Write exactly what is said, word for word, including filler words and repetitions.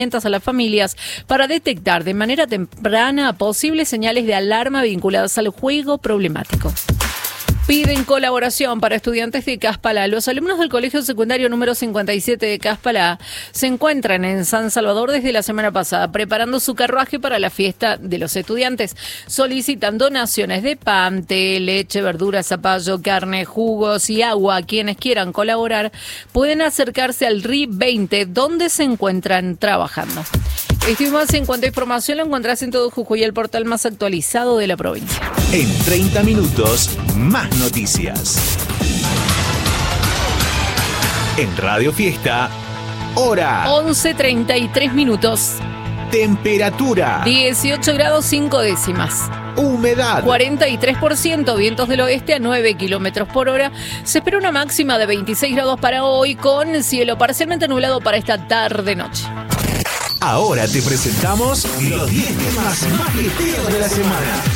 a las familias para detectar de manera temprana posibles señales de alarma vinculadas al juego problemático. Piden colaboración para estudiantes de Caspalá. Los alumnos del Colegio Secundario número cincuenta y siete de Caspalá se encuentran en San Salvador desde la semana pasada, preparando su carruaje para la fiesta de los estudiantes. Solicitan donaciones de pan, té, leche, verduras, zapallo, carne, jugos y agua. Quienes quieran colaborar pueden acercarse al R I veinte, donde se encuentran trabajando. Estuvimos en cuanto a información, lo encontrás en todo Jujuy, el portal más actualizado de la provincia. En treinta minutos, más noticias. En Radio Fiesta, hora. once treinta y tres minutos. Temperatura. dieciocho grados cinco décimas. Humedad. cuarenta y tres por ciento, vientos del oeste a nueve kilómetros por hora. Se espera una máxima de veintiséis grados para hoy, con cielo parcialmente nublado para esta tarde-noche. Ahora te presentamos los diez temas más ligeros de la semana.